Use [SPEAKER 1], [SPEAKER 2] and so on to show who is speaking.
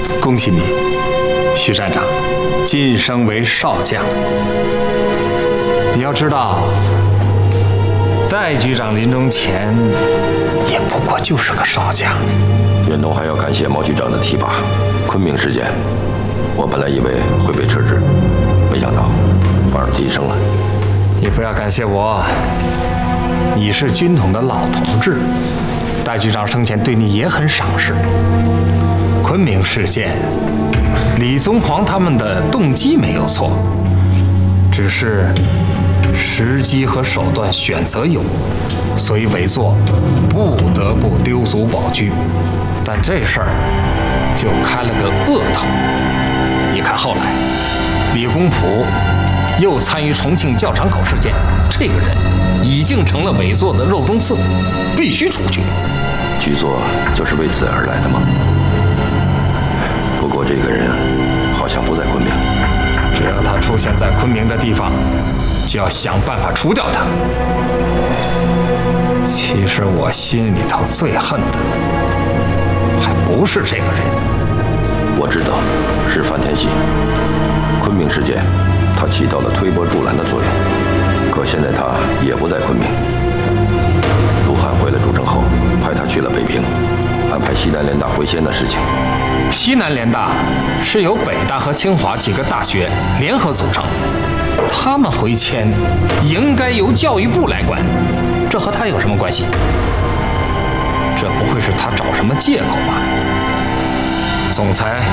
[SPEAKER 1] 恭喜你，徐站长，晋升为少将。你要知道，戴局长临终前也不过就是个少将。
[SPEAKER 2] 远东还要感谢毛局长的提拔。昆明事件，我本来以为会被撤职，没想到反而提升了。
[SPEAKER 1] 你不要感谢我，你是军统的老同志，戴局长生前对你也很赏识。昆明事件，李宗煌他们的动机没有错，只是时机和手段选择有误，所以委座不得不丢卒保车。但这事儿就开了个恶头。你看后来，李公朴又参与重庆教场口事件，这个人已经成了委座的肉中刺，必须除去。
[SPEAKER 2] 局座就是为此而来的吗？不过这个人好像不在昆明。
[SPEAKER 1] 只要他出现在昆明的地方，就要想办法除掉他。其实我心里头最恨的，还不是这个人。
[SPEAKER 2] 我知道，是范天喜。昆明事件，他起到了推波助澜的作用。可现在他也不在昆明。陆汉回了主政后，派他去了北平，安排西南联大回迁的事情。
[SPEAKER 1] 西南联大是由北大和清华几个大学联合组成，他们回迁应该由教育部来管，这和他有什么关系？这不会是他找什么借口吧？总裁